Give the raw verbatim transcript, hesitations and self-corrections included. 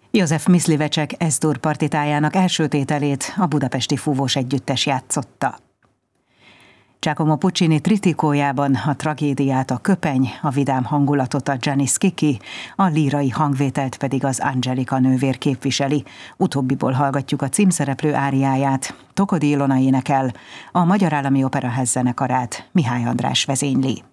József Mysliveček S-dur partitájának első tételét a Budapesti Fúvós Együttes játszotta. Giacomo Puccini Tritikójában a tragédiát a köpeny, a vidám hangulatot a Gianni Schicchi, a lírai hangvételt pedig az Angelika nővér képviseli. Utóbbiból hallgatjuk a címszereplő áriáját. Tokodi Ilona énekel, a Magyar Állami Operaház zenekarát Mihály András vezényli.